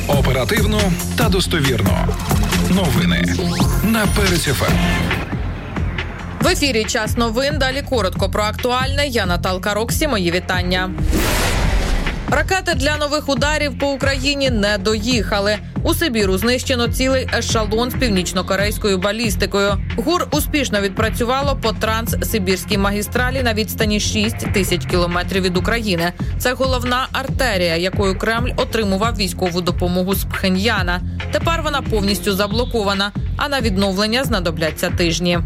Оперативно та достовірно. Новини на Перець ФМ. В ефірі «Час новин». Далі коротко про актуальне. Я Наталка Роксі. Мої вітання. Ракети для нових ударів по Україні не доїхали. У Сибіру знищено цілий ешелон з північно-корейською балістикою. ГУР успішно відпрацювало по транссибірській магістралі на відстані 6 тисяч кілометрів від України. Це головна артерія, якою Кремль отримував військову допомогу з Пхеньяна. Тепер вона повністю заблокована, а на відновлення знадобляться тижні.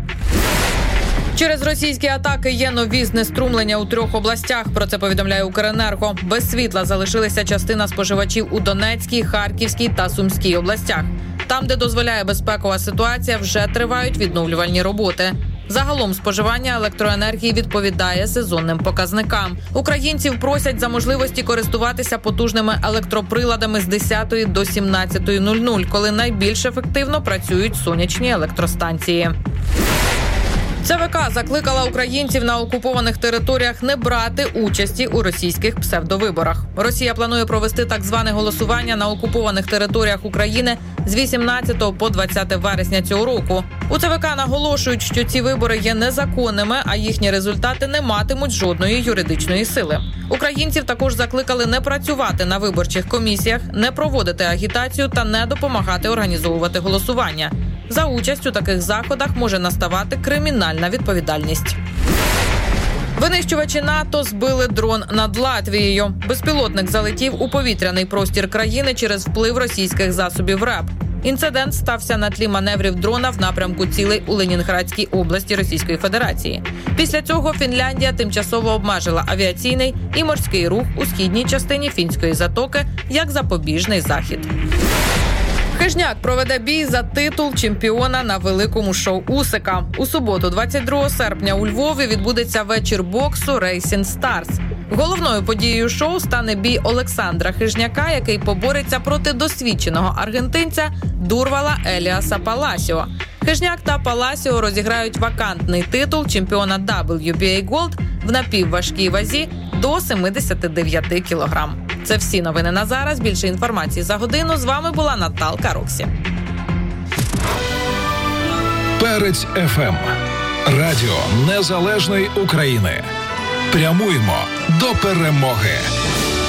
Через російські атаки є нові знеструмлення у 3 областях. Про це повідомляє Укренерго. Без світла залишилася частина споживачів у Донецькій, Харківській та Сумській областях. Там, де дозволяє безпекова ситуація, вже тривають відновлювальні роботи. Загалом споживання електроенергії відповідає сезонним показникам. Українців просять за можливості користуватися потужними електроприладами з 10 до 17:00, коли найбільш ефективно працюють сонячні електростанції. ЦВК закликала українців на окупованих територіях не брати участі у російських псевдовиборах. Росія планує провести так зване голосування на окупованих територіях України з 18 по 20 вересня цього року. У ЦВК наголошують, що ці вибори є незаконними, а їхні результати не матимуть жодної юридичної сили. Українців також закликали не працювати на виборчих комісіях, не проводити агітацію та не допомагати організовувати голосування. За участь у таких заходах може наставати кримінальна відповідальність. Винищувачі НАТО збили дрон над Латвією. Безпілотник залетів у повітряний простір країни через вплив російських засобів РЕБ. Інцидент стався на тлі маневрів дрона в напрямку цілей у Ленінградській області Російської Федерації. Після цього Фінляндія тимчасово обмежила авіаційний і морський рух у східній частині Фінської затоки як запобіжний захід. Хижняк проведе бій за титул чемпіона на великому шоу Усика. У суботу, 22 серпня, у Львові відбудеться вечір боксу Racing Stars. Головною подією шоу стане бій Олександра Хижняка, який побореться проти досвідченого аргентинця Дурвала Еліаса Паласіо. Хижняк та Паласіо розіграють вакантний титул чемпіона WBA Gold в напівважкій вазі до 79 кілограм. Це всі новини на зараз. Більше інформації за годину. З вами була Наталка Роксі. Перець ФМ. Радіо Незалежної України. Прямуємо до перемоги.